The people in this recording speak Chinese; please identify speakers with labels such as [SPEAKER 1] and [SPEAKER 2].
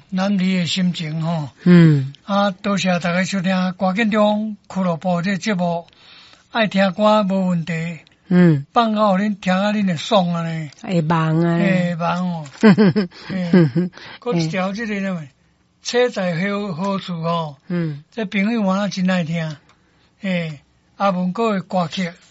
[SPEAKER 1] 咱你的心情吼。多谢大家收听歌建中俱乐部这节目，爱听歌无问题。放到互恁听啊，恁会爽啊呢。
[SPEAKER 2] 会忙啊。
[SPEAKER 1] 会忙哦。搁一条这个呢，车在好处吼。这朋友嘛真爱听。阿文哥的歌曲